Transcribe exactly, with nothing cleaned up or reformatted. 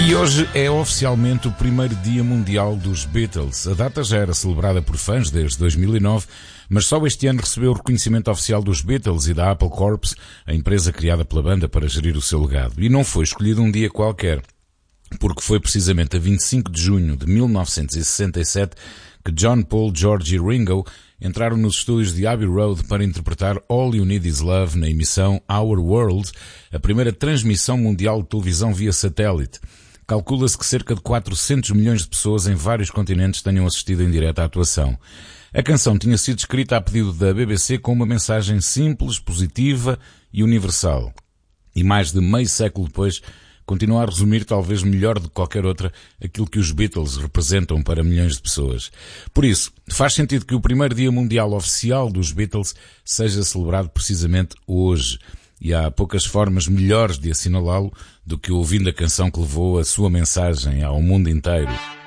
E hoje é oficialmente o primeiro Dia Mundial dos Beatles. A data já era celebrada por fãs desde dois mil e nove, mas só este ano recebeu o reconhecimento oficial dos Beatles e da Apple Corps, a empresa criada pela banda para gerir o seu legado. E não foi escolhido um dia qualquer, porque foi precisamente a vinte e cinco de junho de mil novecentos e sessenta e sete que John, Paul, George e Ringo entraram nos estúdios de Abbey Road para interpretar All You Need Is Love na emissão Our World, a primeira transmissão mundial de televisão via satélite. Calcula-se que cerca de quatrocentos milhões de pessoas em vários continentes tenham assistido em direto à atuação. A canção tinha sido escrita a pedido da B B C com uma mensagem simples, positiva e universal. E mais de meio século depois, continua a resumir, talvez melhor do que qualquer outra, aquilo que os Beatles representam para milhões de pessoas. Por isso, faz sentido que o primeiro Dia Mundial oficial dos Beatles seja celebrado precisamente hoje. E há poucas formas melhores de assinalá-lo do que ouvindo a canção que levou a sua mensagem ao mundo inteiro.